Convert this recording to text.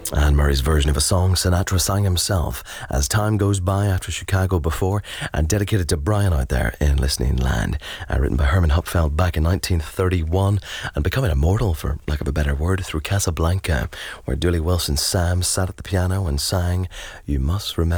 Anne Murray's version of a song Sinatra sang himself as time goes by after Chicago before, and dedicated to Brian out there in listening land. Written by Herman Hupfeld back in 1931 and becoming immortal, for lack of a better word, through Casablanca, where Dooley Wilson Sam sat at the piano and sang You Must Remember